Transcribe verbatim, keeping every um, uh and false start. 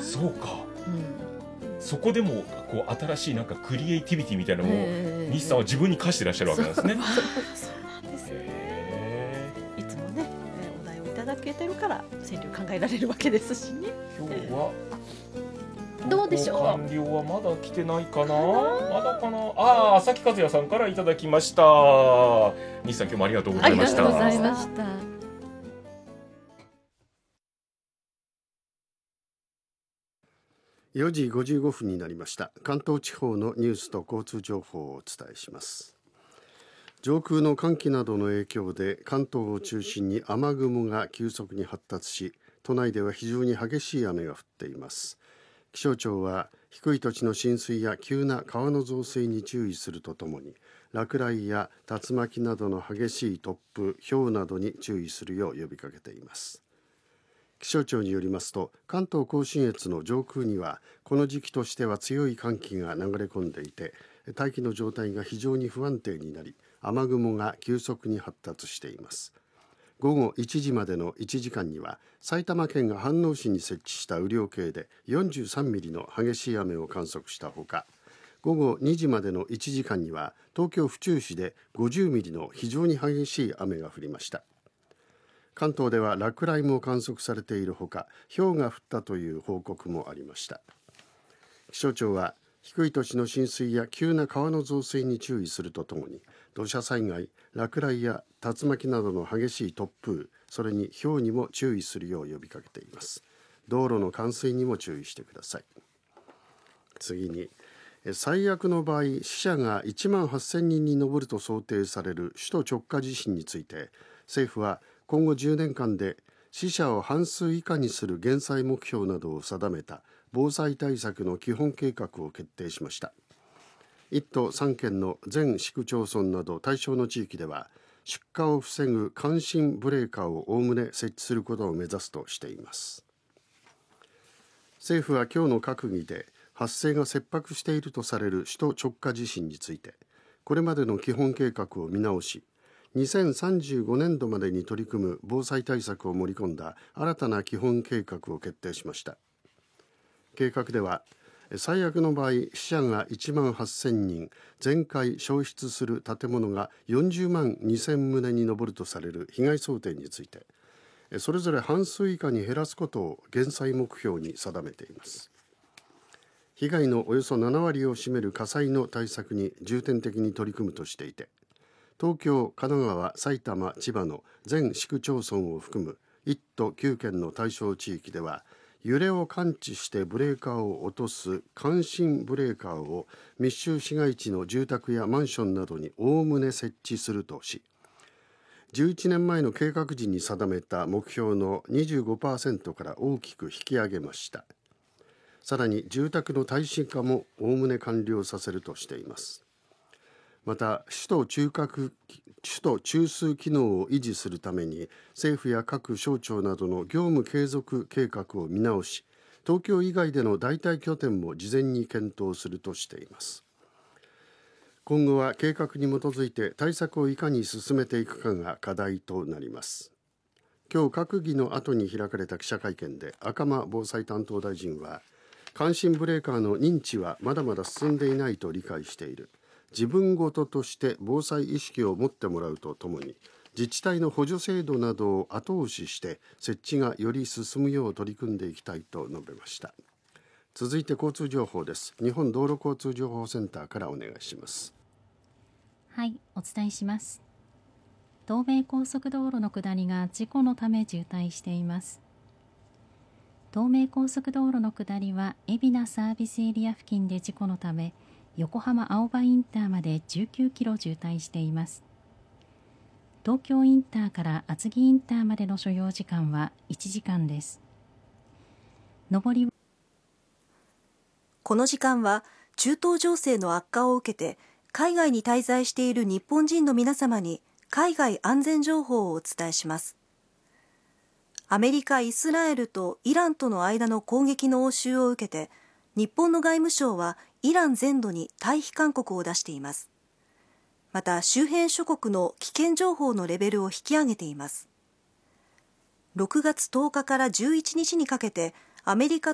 そうか、 うん、 そこでもこう新しいなんかクリエイティビティみたいなのを、えー、西さんは自分に課してらっしゃるわけなんですね。 そうなんですよね。いつもね、お題をいただけてるから川柳考えられるわけですしね。 今日はどうでしょう。 完了はまだ来てないかな。まだかな。ああ、朝木和也さんからいただきました。西さん、今日もありがとうございました。 ありがとうございました。 よじごじゅうごふんになりました。関東地方のニュースと交通情報をお伝えします。上空の寒気などの影響で関東を中心に雨雲が急速に発達し、都内では非常に激しい雨が降っています。気象庁は低い土地の浸水や急な川の増水に注意するとともに、落雷や竜巻などの激しい突風、雹などに注意するよう呼びかけています。気象庁によりますと、関東甲信越の上空にはこの時期としては強い寒気が流れ込んでいて、大気の状態が非常に不安定になり、雨雲が急速に発達しています。ごごいちじまでのいちじかんには埼玉県が飯能市に設置した雨量計でよんじゅうさんミリの激しい雨を観測したほか、ごごにじまでのいちじかんには東京府中市でごじゅうミリの非常に激しい雨が降りました。関東では落雷も観測されているほか、雹が降ったという報告もありました。気象庁は低い土地の浸水や急な川の増水に注意するとともに、土砂災害、落雷や竜巻などの激しい突風、それに雹にも注意するよう呼びかけています。道路の冠水にも注意してください。次に、最悪の場合死者がいちまんはっせんにんに上ると想定される首都直下地震について、政府は今後じゅうねんかんで死者を半数以下にする減災目標などを定めた防災対策の基本計画を決定しました。いっ都さん県の全市区町村など対象の地域では、出火を防ぐ感震ブレーカーをおおむね設置することを目指すとしています。政府は今日の閣議で、発生が切迫しているとされる首都直下地震について、これまでの基本計画を見直し、にせんさんじゅうごねんどまでに取り組む防災対策を盛り込んだ新たな基本計画を決定しました。計画では、最悪の場合死者がいちまんはっせんにん、全壊焼失する建物がよんじゅうまんにせんとうに上るとされる被害想定について、それぞれ半数以下に減らすことを減災目標に定めています。被害のおよそななわりを占める火災の対策に重点的に取り組むとしていて、東京、神奈川、埼玉、千葉の全市区町村を含むいっ都きゅう県の対象地域では、揺れを感知してブレーカーを落とす感震ブレーカーを密集市街地の住宅やマンションなどにおおむね設置するとし、じゅういちねんまえの計画時に定めた目標の にじゅうごパーセント から大きく引き上げました。さらに住宅の耐震化もおおむね完了させるとしています。また、首都中核首都中枢機能を維持するために、政府や各省庁などの業務継続計画を見直し、東京以外での代替拠点も事前に検討するとしています。今後は計画に基づいて対策をいかに進めていくかが課題となります。今日閣議の後に開かれた記者会見で、赤間防災担当大臣は、感震ブレーカーの認知はまだまだ進んでいないと理解している。自分ごととして防災意識を持ってもらうとともに、自治体の補助制度などを後押しして設置がより進むよう取り組んでいきたいと述べました。続いて交通情報です。日本道路交通情報センターからお願いします。 はい、お伝えします。東名高速道路の下りが事故のため渋滞しています。東名高速道路の下りは海老名サービスエリア付近で事故のため、横浜青葉インターまでじゅうきゅうキロ渋滞しています。東京インターから厚木インターまでの所要時間はいちじかんです。上りこの時間は中東情勢の悪化を受けて、海外に滞在している日本人の皆様に海外安全情報をお伝えします。アメリカ、イスラエルとイランとの間の攻撃の応酬を受けて、日本の外務省はイラン全土に退避勧告を出しています。また、周辺諸国の危険情報のレベルを引き上げています。ろくがつとおかからじゅういちにちにかけて、アメリカ